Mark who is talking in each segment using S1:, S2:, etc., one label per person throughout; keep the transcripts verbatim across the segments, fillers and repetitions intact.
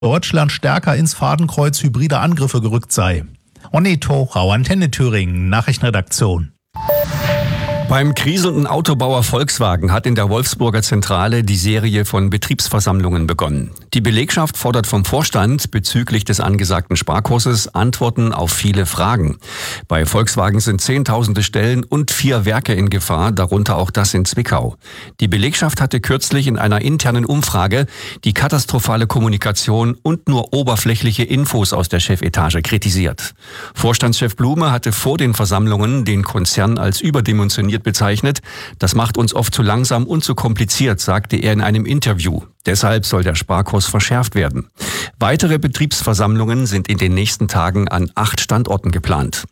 S1: Deutschland stärker ins Fadenkreuz hybrider Angriffe gerückt sei. Onni Tochau, Antenne Thüringen, Nachrichtenredaktion.
S2: Beim kriselnden Autobauer Volkswagen hat in der Wolfsburger Zentrale die Serie von Betriebsversammlungen begonnen. Die Belegschaft fordert vom Vorstand bezüglich des angesagten Sparkurses Antworten auf viele Fragen. Bei Volkswagen sind zehntausende Stellen und vier Werke in Gefahr, darunter auch das in Zwickau. Die Belegschaft hatte kürzlich in einer internen Umfrage die katastrophale Kommunikation und nur oberflächliche Infos aus der Chefetage kritisiert. Vorstandschef Blume hatte vor den Versammlungen den Konzern als überdimensioniert bezeichnet. Das macht uns oft zu langsam und zu kompliziert, sagte er in einem Interview. Deshalb soll der Sparkurs verschärft werden. Weitere Betriebsversammlungen sind in den nächsten Tagen an acht Standorten geplant.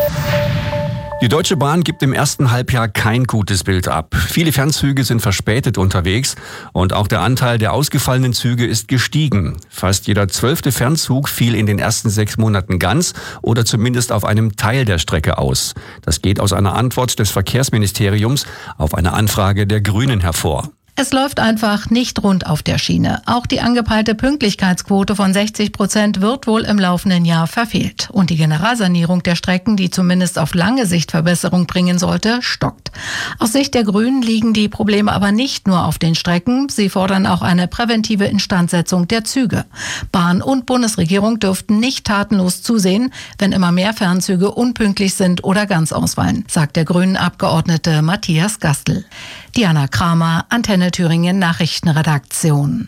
S2: Die Deutsche Bahn gibt im ersten Halbjahr kein gutes Bild ab. Viele Fernzüge sind verspätet unterwegs und auch der Anteil der ausgefallenen Züge ist gestiegen. Fast jeder zwölfte Fernzug fiel in den ersten sechs Monaten ganz oder zumindest auf einem Teil der Strecke aus. Das geht aus einer Antwort des Verkehrsministeriums auf eine Anfrage der Grünen hervor.
S3: Es läuft einfach nicht rund auf der Schiene. Auch die angepeilte Pünktlichkeitsquote von sechzig Prozent wird wohl im laufenden Jahr verfehlt. Und die Generalsanierung der Strecken, die zumindest auf lange Sicht Verbesserung bringen sollte, stockt. Aus Sicht der Grünen liegen die Probleme aber nicht nur auf den Strecken. Sie fordern auch eine präventive Instandsetzung der Züge. Bahn und Bundesregierung dürften nicht tatenlos zusehen, wenn immer mehr Fernzüge unpünktlich sind oder ganz ausfallen, sagt der Grünen-Abgeordnete Matthias Gastl. Diana Kramer, Antenne Thüringen Nachrichtenredaktion.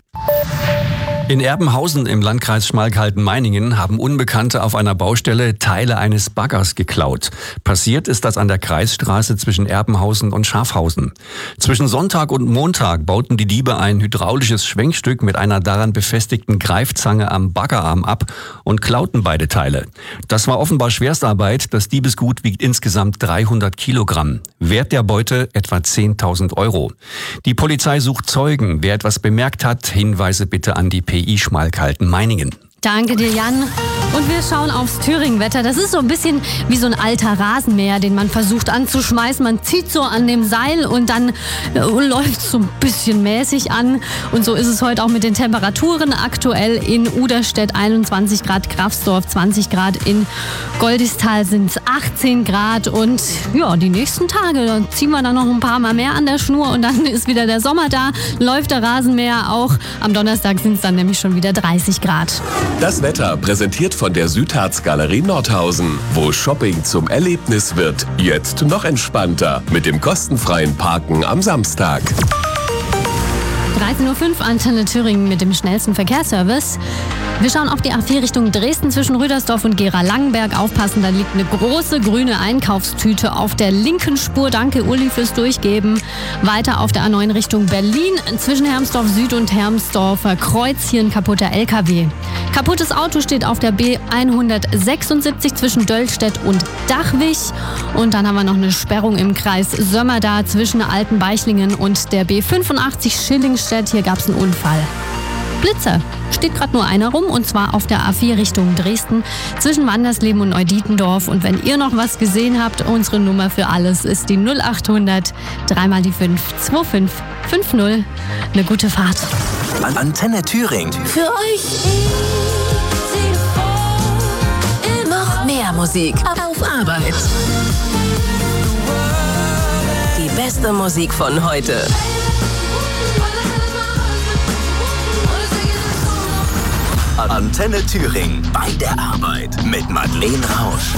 S2: In Erbenhausen im Landkreis Schmalkalden-Meiningen haben Unbekannte auf einer Baustelle Teile eines Baggers geklaut. Passiert ist das an der Kreisstraße zwischen Erbenhausen und Schafhausen. Zwischen Sonntag und Montag bauten die Diebe ein hydraulisches Schwenkstück mit einer daran befestigten Greifzange am Baggerarm ab und klauten beide Teile. Das war offenbar Schwerstarbeit. Das Diebesgut wiegt insgesamt dreihundert Kilogramm. Wert der Beute etwa zehntausend Euro. Die Polizei sucht Zeugen. Wer etwas bemerkt hat, Hinweise bitte an die P I Schmalkalden-Meiningen.
S4: Danke dir, Jan. Und wir schauen aufs Thüringen-Wetter. Das ist so ein bisschen wie so ein alter Rasenmäher, den man versucht anzuschmeißen. Man zieht so an dem Seil und dann äh, läuft so ein bisschen mäßig an. Und so ist es heute auch mit den Temperaturen. Aktuell in Uderstedt einundzwanzig Grad, Grafsdorf zwanzig Grad, in Goldisthal sind es achtzehn Grad. Und ja, die nächsten Tage, da ziehen wir dann noch ein paar Mal mehr an der Schnur und dann ist wieder der Sommer da. Läuft der Rasenmäher auch. Am Donnerstag sind es dann nämlich schon wieder dreißig Grad.
S5: Das Wetter präsentiert von der Südharz-Galerie Nordhausen, wo Shopping zum Erlebnis wird. Jetzt noch entspannter mit dem kostenfreien Parken am Samstag.
S4: dreizehn Uhr fünf, Antenne Thüringen mit dem schnellsten Verkehrsservice. Wir schauen auf die A vier Richtung Dresden zwischen Rüdersdorf und Gera-Langenberg. Aufpassen, da liegt eine große grüne Einkaufstüte auf der linken Spur. Danke, Uli, fürs Durchgeben. Weiter auf der A neun Richtung Berlin zwischen Hermsdorf Süd und Hermsdorfer Kreuz. Hier ein kaputter L K W. Kaputtes Auto steht auf der B hundertsechsundsiebzig zwischen Döllstedt und Dachwig. Und dann haben wir noch eine Sperrung im Kreis Sömmerda zwischen Altenbeichlingen und der B fünfundachtzig Schillingstedt. Hier gab es einen Unfall. Blitzer. Steht gerade nur einer rum, und zwar auf der A vier Richtung Dresden zwischen Wandersleben und Neuditendorf. Und wenn ihr noch was gesehen habt, unsere Nummer für alles ist die null achthundert, dreimal die fünf, zwei fünf fünf null. Eine gute Fahrt.
S6: Antenne Thüringen.
S7: Für euch noch mehr Musik auf Arbeit. Die beste Musik von heute.
S6: Antenne Thüringen bei der Arbeit mit Madeleine Rausch.